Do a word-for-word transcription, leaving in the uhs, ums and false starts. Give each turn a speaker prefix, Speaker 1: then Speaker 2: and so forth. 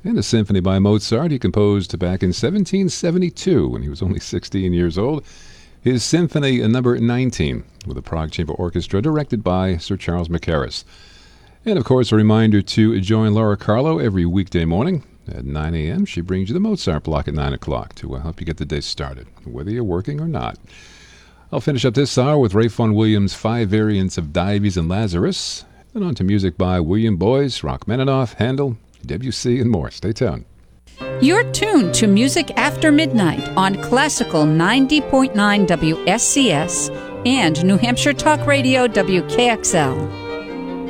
Speaker 1: And a symphony by Mozart he composed back in seventeen seventy-two when he was only sixteen years old. His Symphony number nineteen with the Prague Chamber Orchestra directed by Sir Charles Mackerras. And of course, a reminder to join Laura Carlo every weekday morning at nine a.m. She brings you the Mozart block at nine o'clock to uh, help you get the day started, whether you're working or not. I'll finish up this hour with Ray Vaughan Williams' Five Variants of Dives and Lazarus, and on to music by William Boyce, Rachmaninoff, Handel, Debussy, and more. Stay tuned.
Speaker 2: You're tuned to Music After Midnight on Classical ninety point nine W S C S and New Hampshire Talk Radio W K X L.